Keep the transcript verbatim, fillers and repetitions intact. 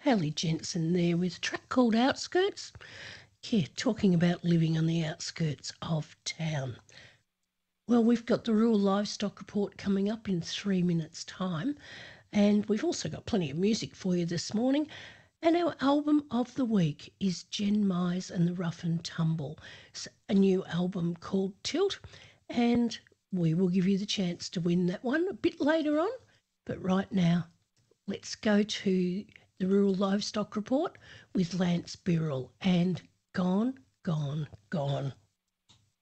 Haley Jensen there with a track called Outskirts. Yeah, talking about living on the outskirts of town. Well, we've got the Rural Livestock Report coming up in three minutes' time, and we've also got plenty of music for you this morning. And our album of the week is Jen Mize and the Rough and Tumble, it's a new album called Tilt, and we will give you the chance to win that one a bit later on. But right now, let's go to the Rural Livestock Report with Lance Birrell and Gone, Gone, Gone.